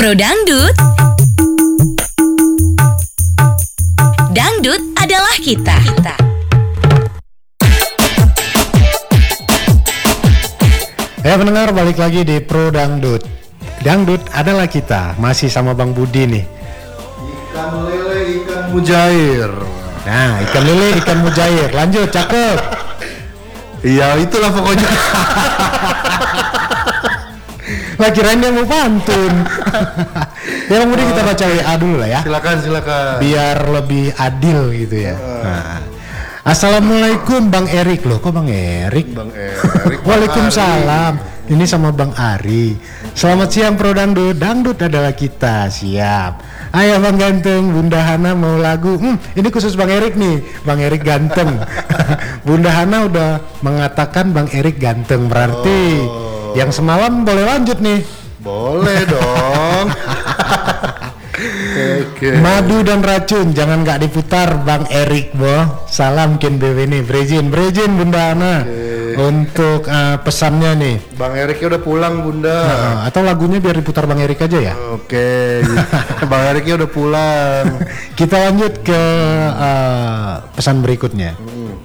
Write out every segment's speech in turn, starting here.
Pro Dangdut. Dangdut adalah kita. Ya pendengar, balik lagi di Pro Dangdut. Dangdut adalah kita. Masih sama Bang Budi nih. Ikan lele, ikan mujair. Nah, ikan lele, ikan mujair. Lanjut, cakep. Iya, itulah pokoknya. Lah kirain dia mau pantun. Ya Bang Budi, kita baca WA dulu lah ya. Silakan. Biar lebih adil gitu ya. Nah. Assalamualaikum Bang Erik. Loh, kok Bang Erik? Bang Erik. Waalaikumsalam. Ini sama Bang Ari. Selamat siang Pro Dangdut. Dangdut adalah kita. Siap. Ayo Bang Ganteng, Bunda Hana mau lagu. Ini khusus Bang Erik nih. Bang Erik ganteng. Bunda Hana udah mengatakan Bang Erik ganteng. Berarti yang semalam boleh lanjut nih. Boleh dong. Oke. Madu dan racun jangan nggak diputar Bang Erik, boh. Salam Ken BW nih. Brejin Bunda Hana. Untuk pesannya nih. Bang Eriknya udah pulang Bunda. Atau lagunya biar diputar Bang Erik aja ya. Oke. Bang Eriknya udah pulang. Kita lanjut ke pesan berikutnya.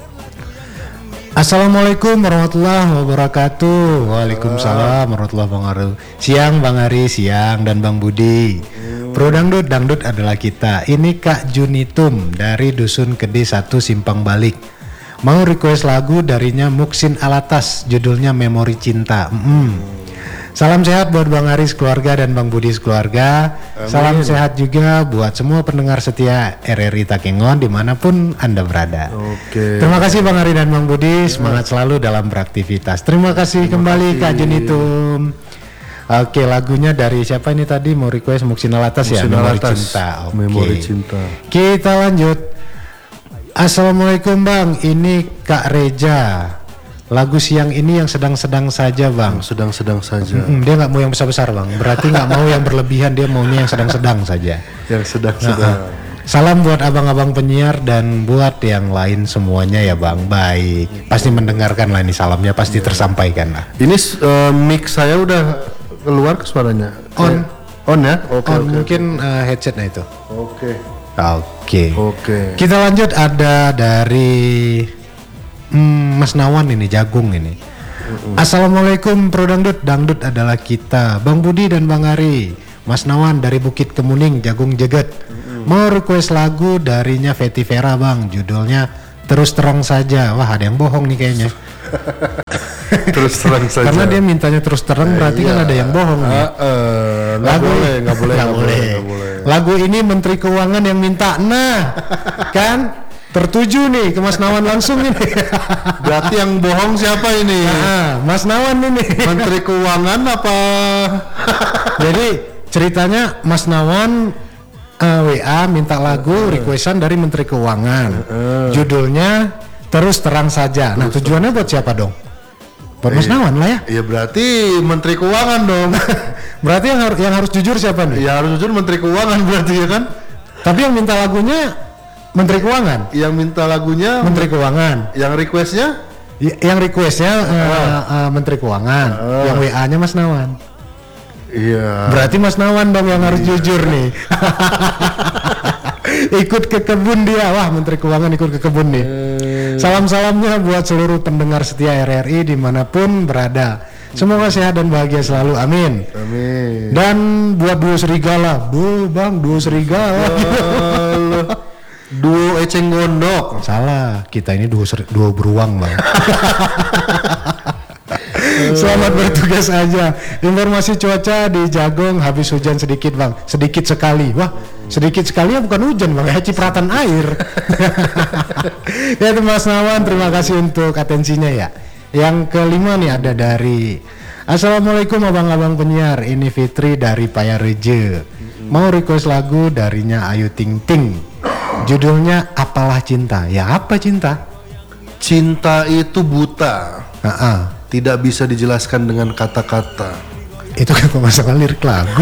Assalamualaikum warahmatullahi wabarakatuh. Waalaikumsalam warahmatullahi wabarakatuh. Siang Bang Ari, siang dan Bang Budi. Pro Dangdut, Dangdut adalah kita. Ini Kak Junitum dari Dusun Kedi 1 Simpang Balik. Mau request lagu darinya Muksin Alatas, judulnya Memori Cinta. Salam sehat buat Bang Aris keluarga dan Bang Budi keluarga. Salam sehat juga buat semua pendengar setia RRI Takengon dimanapun Anda berada. Oke. Terima kasih Bang Ari dan Bang Budi, semangat selalu dalam beraktivitas. Terima kasih kembali Kak Junitum. Oke, lagunya dari siapa ini tadi? Mau request Muksin Alatas ya? Memori Cinta. Memori Cinta. Kita lanjut. Assalamualaikum Bang, ini Kak Reja. Lagu siang ini yang sedang-sedang saja Bang. Sedang-sedang saja. Dia nggak mau yang besar-besar Bang. Berarti nggak mau yang berlebihan, dia maunya yang sedang-sedang saja. Yang sedang-sedang. Salam buat abang-abang penyiar dan buat yang lain semuanya ya Bang. Baik. Pasti mendengarkan lah ini salamnya, pasti tersampaikan lah. Ini mic saya udah keluar ke suaranya. On ya? Oke. Mungkin headsetnya itu. Oke. Kita lanjut, ada dari Mas Nawan ini, Jagung ini. Assalamualaikum Pro Dangdut, Dangdut adalah kita. Bang Budi dan Bang Ari. Mas Nawan dari Bukit Kemuning, Jagung Jeget. Mau request lagu darinya Fetty Vera Bang, judulnya Terus Terang Saja. Wah, ada yang bohong nih kayaknya. Terus terang saja. Karena dia mintanya terus terang, berarti kan ada yang bohong nih. Nggak boleh. Lagu ini Menteri Keuangan yang minta. Nah, kan tertuju nih ke Mas Nawan langsung ini. Berarti yang bohong siapa ini? Mas Nawan ini. Menteri Keuangan apa? Jadi ceritanya Mas Nawan WA minta lagu requestan dari Menteri Keuangan. Judulnya Terus Terang Saja. Nah, tujuannya buat siapa dong? Buat Mas Nawan lah ya. Iya, berarti Menteri Keuangan dong. Berarti yang harus jujur siapa nih? Ya harus jujur Menteri Keuangan berarti ya kan? Tapi yang minta lagunya Menteri Keuangan. Yang minta lagunya Menteri Keuangan. Yang requestnya? Yang requestnya Menteri Keuangan. Yang WA-nya Mas Nawan. Iya. Berarti Mas Nawan dong yang harus jujur nih. Ikut ke kebun dia. Wah, Menteri Keuangan ikut ke kebun nih. Salam-salamnya buat seluruh pendengar setia RRI dimanapun berada. Semoga sehat dan bahagia selalu. Amin. Dan buat Duo Serigala. Bang, Duo Serigala. Duo Eceng Gondok. Salah, kita ini duo beruang Bang. Selamat bertugas aja. Informasi cuaca di Jagong habis hujan sedikit Bang. Sedikit sekali. Wah, sedikit sekali ya bukan hujan Bang, ya cipratan air. Ya Mas Nawan, terima kasih untuk atensinya ya. Yang kelima nih ada dari Assalamualaikum abang-abang penyiar. Ini Fitri dari Payareje. Mau request lagu darinya Ayu Ting Ting. Judulnya Apalah Cinta. Ya apa cinta? Cinta itu buta. Tidak bisa dijelaskan dengan kata-kata. Itu kan masalah lirik lagu.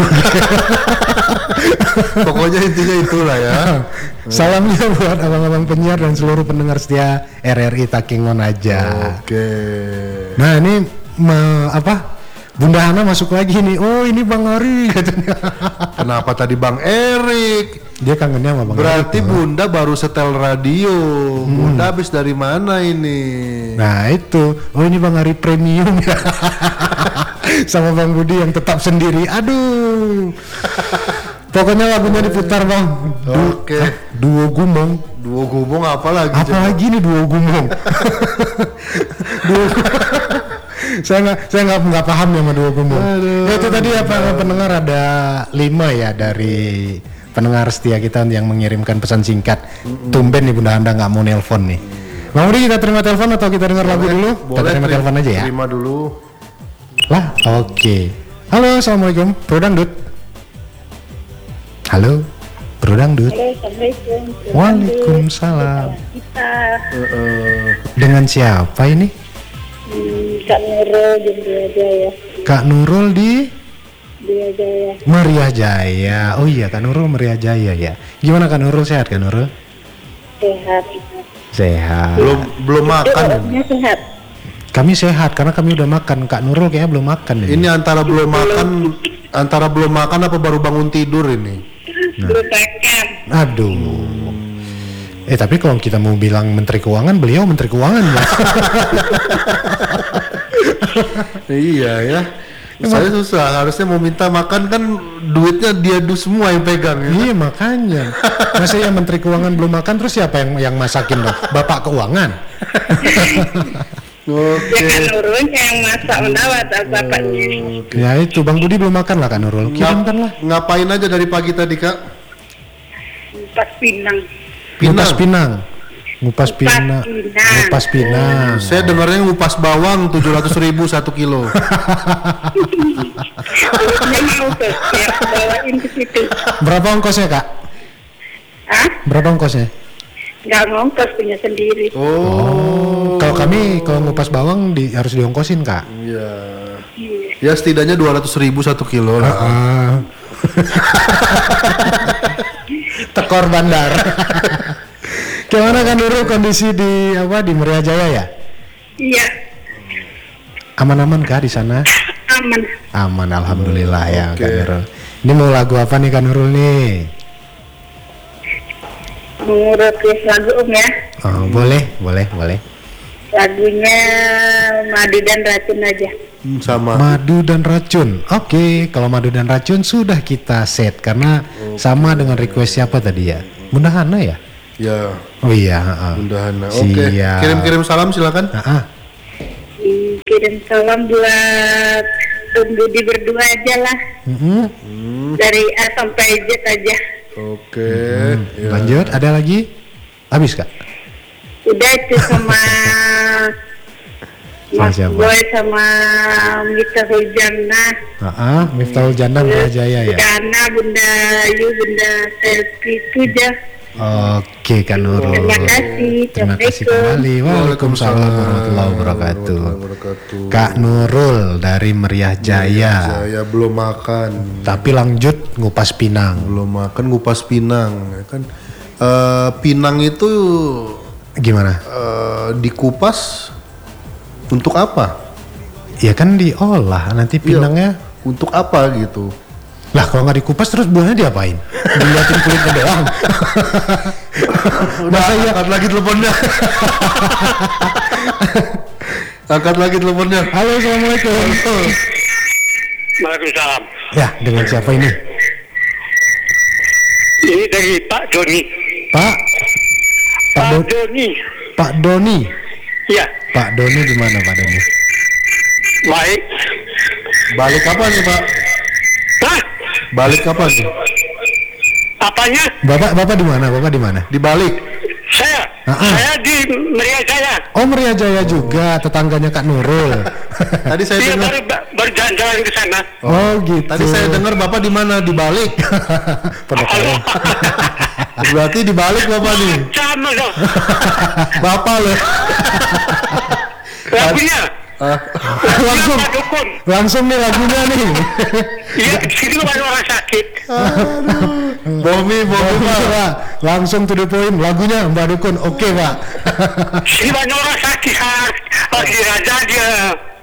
Pokoknya intinya itulah ya. Salamnya buat abang-abang penyiar dan seluruh pendengar setia RRI Takengon aja. Oke. Nah ini Bunda Hana masuk lagi nih. Oh ini Bang Ari katanya. Kenapa tadi Bang Erik? Dia kangennya sama Bang Berarti Ari tuh. Bunda baru setel radio. Bunda habis dari mana ini? Nah itu. Oh ini Bang Ari premium ya. Sama Bang Budi yang tetap sendiri. Aduh. Pokoknya lagunya diputar Bang. Oke. Duo Gumong. Duo gumong apa lagi? Apalagi nih Duo Gumong. Duo saya nggak paham ya sama Duo Gumong. Ya, itu tadi apa pendengar ada 5 ya dari pendengar setia kita yang mengirimkan pesan singkat. Tumben nih Bunda Anda nggak mau nelpon nih. Bang Budi, kita terima telepon atau kita dengar lagu dulu? Kita terima telepon aja ya. Terima dulu. Lah, oke. Halo, assalamualaikum. Bro Dangdut. Halo, Bro Dangdut. Halo, Assalamualaikum. Waalaikumsalam. Kita Dengan siapa ini? Kak Nurul di Dia Jaya. Kak Nurul di Dia Jaya. Meriah Jaya. Oh iya, Kak Nurul Meriah Jaya ya. Gimana Kak Nurul, sehat Kak Nurul? Sehat. Sehat. Belum makan. Doanya sehat. Kami sehat karena kami udah makan. Kak Nurul kayaknya belum makan ini. Ini antara belum makan apa baru bangun tidur ini? Belum makan. Aduh. Tapi kalau kita mau bilang Menteri Keuangan, beliau Menteri Keuangan ya. Iya ya. Saya susah, harusnya mau minta makan kan duitnya dia semua yang pegang ya. Iya makanya. Masa yang Menteri Keuangan belum makan, terus siapa yang masakin dong? Bapak Keuangan. Oke. Kak Nurul yang masak mendapat bapaknya. Ya itu Bang Budi belum makan lah Kak Nurul. Kirimkan lah. Ngapain aja dari pagi tadi Kak? Pas Pinang. Ngupas pinang. Ngupas pinang. Ngupas pinang. Saya dengarnya ngupas bawang 700.000 1 kilo. Ini mau tuh, ya bawain ke situ. Berapa ongkosnya Kak? Hah? Berapa ongkosnya? Nggak ngongkos punya sendiri. Oh. Kalau kami kalau ngupas bawang harus diongkosin Kak. Iya. Ya setidaknya 200.000 1 kilo lah. Tekor bandar. Gimana kan Nurul kondisi di Meriah Jaya ya? Iya, Aman-aman kah di sana? aman. Aman, alhamdulillah ya Oke. Kak Nurul. Ini mau lagu apa nih Kak Nurul nih? Mengurut lagu ya. Oh, boleh. Lagunya Madu dan Racun aja. Sama. Madu dan Racun. Oke, kalau Madu dan Racun sudah kita set karena sama dengan request siapa tadi ya? Bunda Hana ya? Ya. Oh iya, Bunda Hana. Oke. Siap. Kirim-kirim salam silakan. Kirim salam buat Om Budi berdua aja lah. Dari A sampai Z aja. Oke. Ya. Lanjut, ada lagi? Habis Kak? Udah itu sama Mas siapa? Boy sama Miftahul Jannah. Miftahul Jannah Meriah Jaya ya? Bunda Bunda Ayu, Bunda Selfie itu aja. Oke Kak Nurul. Terima kasih. Terima kasih kembali. Waalaikumsalam warahmatullahi wabarakatuh. Kak Nurul dari Meriah Jaya. Saya belum makan. Tapi lanjut ngupas pinang. Belum makan ngupas pinang ya kan. Pinang itu Gimana? dikupas untuk apa? Ya kan diolah nanti pinangnya. Untuk apa gitu? Lah kalau nggak dikupas terus buahnya diapain? Diliatin kulitnya doang. Masa iya? Angkat lagi teleponnya. Angkat lagi teleponnya. Halo, assalamualaikum. Waalaikumsalam. Ya, dengan siapa ini? Ini dari Pak Doni. Pak Doni. Pak Doni. Ya, Pak Doni di mana Pak Doni? baik. Balik kapan nih Pak? Hah? Balik kapan nih? Apanya? Bapak di mana? Bapak di mana? Dibalik. Saya. Saya di Meriah Jaya. Oh, Meriah Jaya juga, tetangganya Kak Nurul. Tadi saya Dia dengar. baru jalan-jalan ke sana. Oh, gitu. Tadi saya dengar Bapak di mana? Dibalik. Pendekatan. Berarti dibalik Bapak nih. Sama dong. Bapak loh. Lagunya. langsung, Pak Dukun. langsung nih lagunya nih. Iya, di sini ada orang sakit. Bomi Pak. Langsung to the point, lagunya Mbak Dukun. Oke Pak. Sini banyak orang sakit. Lagi raja dia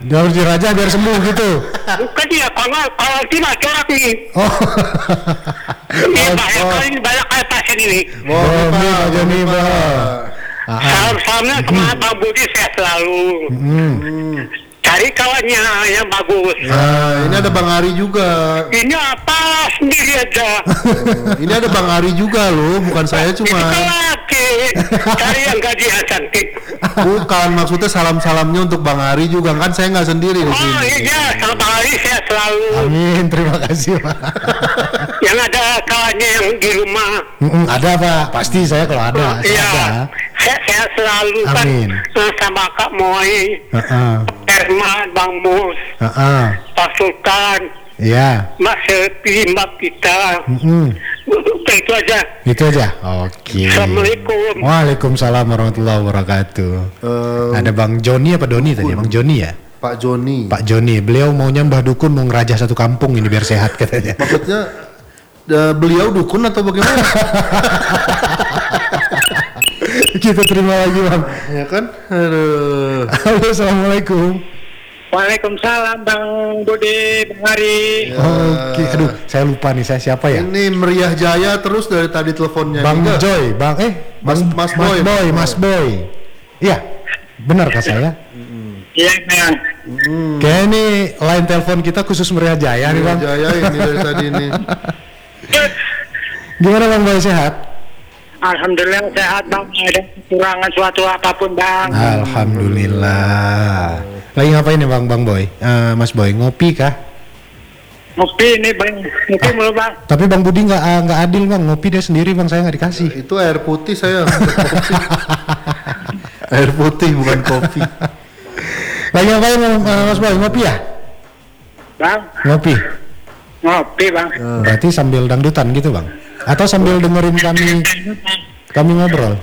harus dirajah biar sembuh gitu. Bukan dia, kalau itu mah corak nih. Oh. Ini banyak kali ini banyak kali pasien ini. Bumi Pak Joni Bang. Salam-salamnya sama Bang Budi sehat selalu. Cari kawannya yang bagus. Nah, ini ada Bang Ari juga. Ini apa sendiri aja. Ini ada Bang Ari juga loh, bukan saya Itu cuma. laki. Cari yang gaji yang cantik. Bukan, maksudnya salam-salamnya untuk Bang Ari juga, kan saya nggak sendiri di Oh sini. iya, sama Bang Ali sehat selalu. Amin, terima kasih Pak. Yang ada kawannya yang di rumah. Ada Pak, pasti saya kalau ada. Saya Iya, ada. sehat selalu Amin. kan sama Kak Moy, Heeh. Herman, Bang Mus, Heeh. Pak Sultan, Iya. Mbak Selvi, Mbak Pita. Udah itu aja. Itu aja. Oke. Assalamualaikum. Waalaikumsalam warahmatullahi wabarakatuh. Ada Bang Joni apa Doni tadi? Bang Joni ya? Pak Joni. Pak Joni. Beliau maunya Mbah Dukun mau ngerajah satu kampung ini biar sehat katanya. Maksudnya beliau dukun atau bagaimana? Kita terima lagi Bang. Ya kan? Aduh. Halo, assalamualaikum. Waalaikumsalam Bang Budi, Bang Hari. Oke, aduh, saya lupa nih saya siapa ya? Ini Meriah Jaya terus dari tadi teleponnya. Bang Enggak. Joy, Bang Mas Boy. Mas Boy. Iya, benar kah saya? Iya, Bang. Kayaknya ini line telepon kita khusus Meriah Jaya nih Meriah Bang. Jaya ini dari tadi ini. Gimana Bang Boy, sehat? Alhamdulillah sehat Bang, ada kekurangan suatu apapun Bang. Alhamdulillah. Lagi ngapain nih Bang Boy? Mas Boy, ngopi kah? Ngopi ini Bang, ngopi mulu Bang. Tapi Bang Budi nggak adil Bang, ngopi dia sendiri Bang, saya nggak dikasih. Itu air putih saya. Kopi. Air putih bukan kopi. Lagi ngapain Mas Boy, ngopi ya? Bang, Ngopi. ngopi Bang. Berarti sambil dangdutan gitu Bang? Atau sambil dengerin kami ngobrol?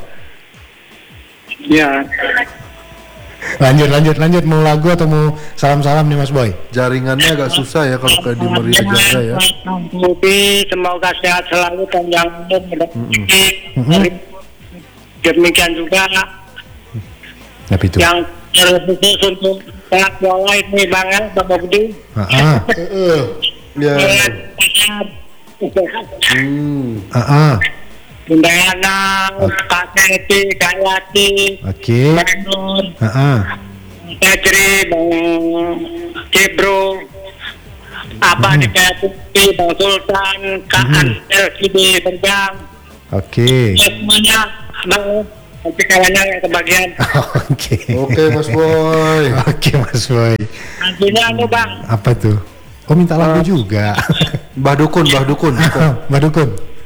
Iya. Lanjut, mau lagu atau mau salam-salam nih Mas Boy? Jaringannya agak susah ya kalau kayak di Meriah Jaya ya. Ngopi, semoga sehat selalu panjang umur. Demikian juga Tapi itu. yang terkhusus untuk sehat walaupun ini Bang ya, Bang Budi. Ya. Bundayana, Kak Neti, Kak Yati, Oke. Bang Nur, Fajri, Bang Cibro, Abah di Putih, Bang Sultan, Kak Ansel, Kidi, Berjang, Oke. ya semuanya, Bang, nanti kawannya yang kebagian. Oke. Oke Mas Boy. Oke Mas Boy. Nantinya Bang, Apa tuh? Oh minta lagu juga. Mbah Dukun. Mbak Dukun.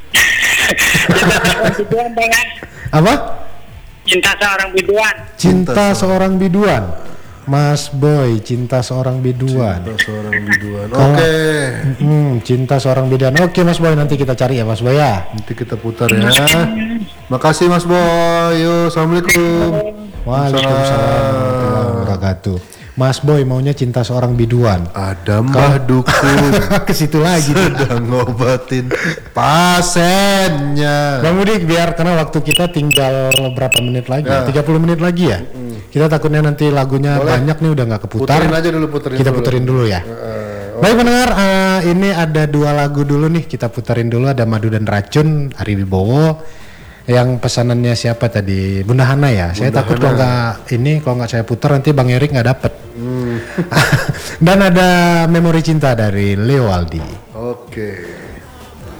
biduan Bang ya. Apa? Cinta seorang biduan. Cinta seorang biduan. Mas Boy, cinta seorang biduan. Seorang biduan. Oke. Cinta seorang biduan. Oke Mas Boy, nanti kita cari ya Mas Boy ya. Nanti kita putar ya. Makasih Mas Boy. Yuk, assalamualaikum. Waalaikumsalam warahmatullahi wabarakatuh. Mas Boy maunya cinta seorang biduan. Ada Mbah Dukun Ke situ lagi. sedang ngobatin pasiennya. Bang Budi, biar karena waktu kita tinggal berapa menit lagi? Ya. 30 menit lagi ya. Kita takutnya nanti lagunya Boleh. banyak nih udah nggak keputar. Puterin aja dulu, Kita puterin dulu ya. Baik pendengar, ini ada 2 lagu dulu nih kita puterin dulu. Ada Madu dan Racun, Ari Wibowo. Yang pesanannya siapa tadi? Bunda Hana ya. Saya takut kalau nggak saya putar nanti Bang Erik nggak dapet. Dan ada Memori Cinta dari Leo Aldi. Oke.